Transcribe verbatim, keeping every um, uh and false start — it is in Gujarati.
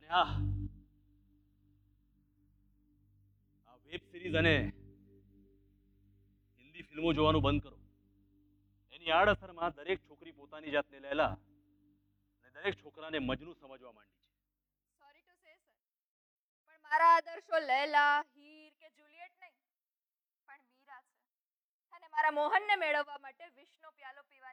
આ આ વેબ સિરીઝ અને હિન્દી ફિલ્મો જોવાનું બંધ કરો. એની આડઅસરમાં દરેક છોકરી પોતાની જાતને લૈલા અને દરેક છોકરાને મજનુ સમજવા માંડી છે. સોરી ટુ સે સર, પણ મારા આદર્શો લૈલા, હીર કે જુલિયટ નહીં, પણ મીરા છે. અને મારા મોહનને મેળવવા માટે વિષનો પ્યાલો પીવાની